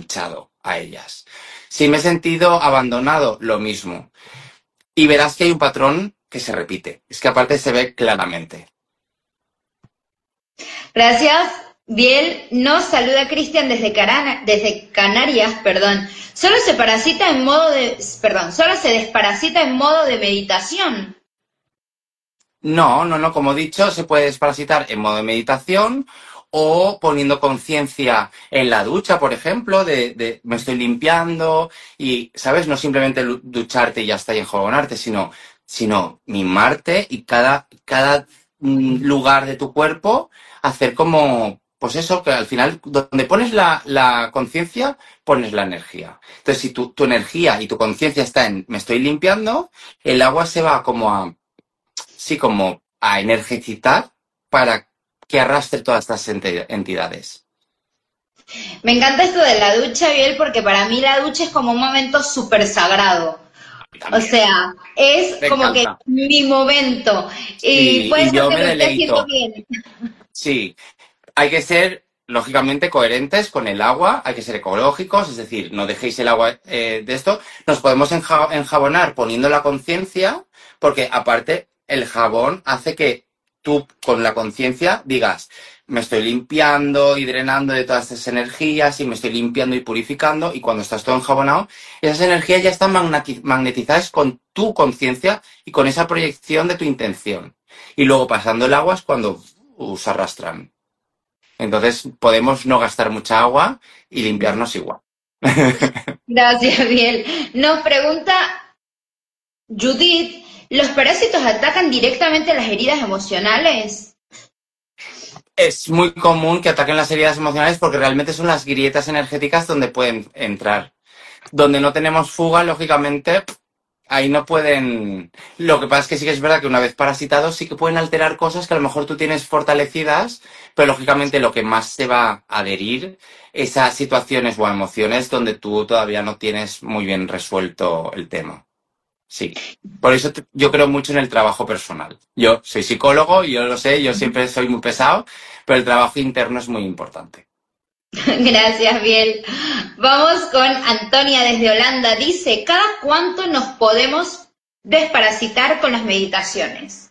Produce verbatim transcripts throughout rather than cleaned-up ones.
enganchado a ellas. Si me he sentido abandonado, lo mismo. Y verás que hay un patrón que se repite. Es que aparte se ve claramente. Gracias. Biel nos saluda Cristian desde, Carana, desde Canarias, perdón. Solo se parasita en modo de, perdón, solo se desparasita en modo de meditación. No, no, no, como he dicho, se puede desparasitar en modo de meditación o poniendo conciencia en la ducha, por ejemplo, de, de me estoy limpiando y, ¿sabes? No simplemente ducharte y ya está y enjabonarte, sino, sino mimarte y cada, cada lugar de tu cuerpo hacer como, pues eso, que al final, donde pones la, la conciencia, pones la energía. Entonces, si tu, tu energía y tu conciencia está en me estoy limpiando, el agua se va como a sí, como a energizar para que arrastre todas estas entidades. Me encanta esto de la ducha, Biel, porque para mí la ducha es como un momento súper sagrado. O sea, es me como encanta. que mi momento. Y Sí, puede y ser yo que me me esté haciendo deleito. bien. Sí, hay que ser, lógicamente, coherentes con el agua, hay que ser ecológicos, es decir, no dejéis el agua eh, de esto. Nos podemos enja enjabonar poniendo la conciencia, porque aparte el jabón hace que tú con la conciencia digas, me estoy limpiando y drenando de todas estas energías y me estoy limpiando y purificando, y cuando estás todo enjabonado, esas energías ya están magnetizadas con tu conciencia y con esa proyección de tu intención. Y luego pasando el agua es cuando uh, se arrastran. Entonces podemos no gastar mucha agua y limpiarnos igual. Gracias, Biel. Nos pregunta Judith, ¿los parásitos atacan directamente las heridas emocionales? Es muy común que ataquen las heridas emocionales porque realmente son las grietas energéticas donde pueden entrar. Donde no tenemos fuga, lógicamente, ahí no pueden... Lo que pasa es que sí que es verdad que una vez parasitados sí que pueden alterar cosas que a lo mejor tú tienes fortalecidas, pero lógicamente lo que más se va a adherir es a situaciones o a emociones donde tú todavía no tienes muy bien resuelto el tema. Sí. Por eso te, yo creo mucho en el trabajo personal. Yo soy psicólogo, yo lo sé, yo siempre soy muy pesado, pero el trabajo interno es muy importante. Gracias, Biel. Vamos con Antonia desde Holanda. Dice, ¿cada cuánto nos podemos desparasitar con las meditaciones?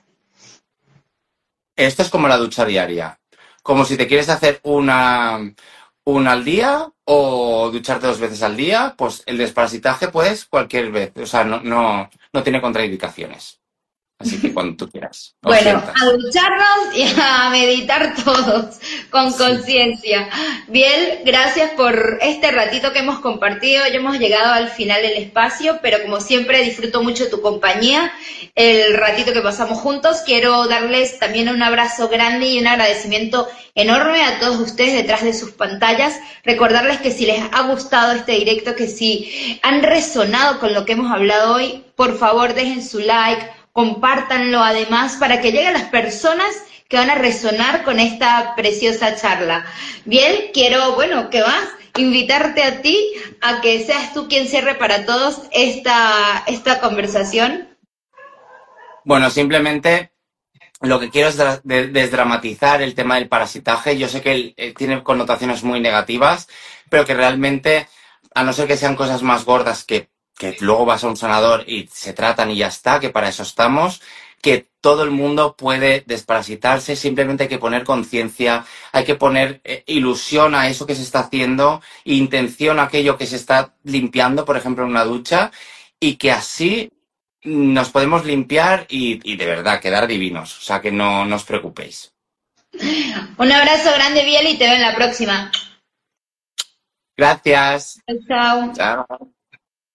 Esto es como la ducha diaria. Como si te quieres hacer una, una al día o ducharte dos veces al día, pues el desparasitaje puedes cualquier vez. O sea, no, no, no tiene contraindicaciones. Así que cuando tú quieras, o Bueno, a sientas. ducharnos y a meditar todos con Sí. conciencia. Biel, gracias por este ratito que hemos compartido. Ya hemos llegado al final del espacio, pero como siempre disfruto mucho tu compañía, el ratito que pasamos juntos. Quiero darles también un abrazo grande y un agradecimiento enorme a todos ustedes detrás de sus pantallas. Recordarles que si les ha gustado este directo, que si han resonado con lo que hemos hablado hoy, por favor dejen su like, compártanlo además para que lleguen las personas que van a resonar con esta preciosa charla. Bien, quiero, bueno, ¿qué más? Invitarte a ti a que seas tú quien cierre para todos esta, esta conversación. Bueno, simplemente lo que quiero es desdramatizar el tema del parasitaje. Yo sé que eh, tiene connotaciones muy negativas, pero que realmente, a no ser que sean cosas más gordas que, que luego vas a un sanador y se tratan y ya está, que para eso estamos, que todo el mundo puede desparasitarse, simplemente hay que poner conciencia, hay que poner eh, ilusión a eso que se está haciendo, intención a aquello que se está limpiando, por ejemplo, en una ducha, y que así nos podemos limpiar y, y de verdad quedar divinos. O sea que no, no os preocupéis. Un abrazo grande, Biel, y te veo en la próxima. Gracias. Chao. Chao.